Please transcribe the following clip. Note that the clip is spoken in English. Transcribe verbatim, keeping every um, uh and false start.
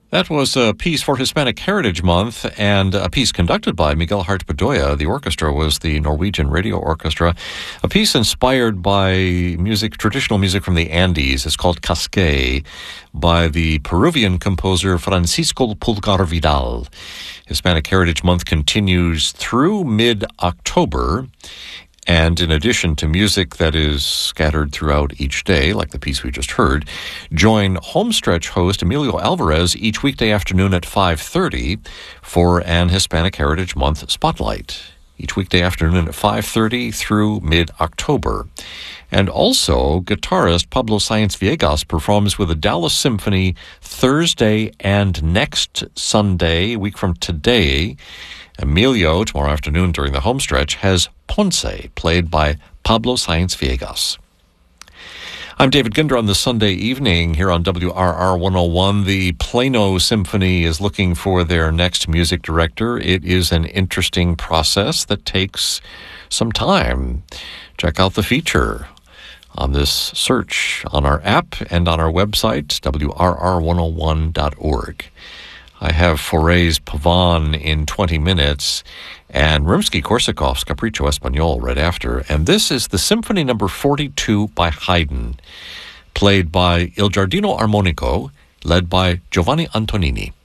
That was a piece for Hispanic Heritage Month and a piece conducted by Miguel Hart Bedoya. The orchestra was the Norwegian Radio Orchestra. A piece inspired by music, traditional music from the Andes. It's called Casqué by the Peruvian composer Francisco Pulgar Vidal. Hispanic Heritage Month continues through mid-October. And in addition to music that is scattered throughout each day, like the piece we just heard, join Homestretch host Emilio Alvarez each weekday afternoon at five thirty for an Hispanic Heritage Month Spotlight. Each weekday afternoon at five thirty through mid-October. And also, guitarist Pablo Sáenz Villegas performs with the Dallas Symphony Thursday and next Sunday, a week from today. Emilio, tomorrow afternoon during the homestretch, has Ponce, played by Pablo Sáenz Villegas. I'm David Ginder on this Sunday evening here on W R R one oh one. The Plano Symphony is looking for their next music director. It is an interesting process that takes some time. Check out the feature on this search on our app and on our website, W R R one oh one dot org. I have Foray's Pavane in twenty minutes and Rimsky-Korsakov's Capriccio Espagnol right after. And this is the Symphony number forty-two by Haydn, played by Il Giardino Armonico, led by Giovanni Antonini.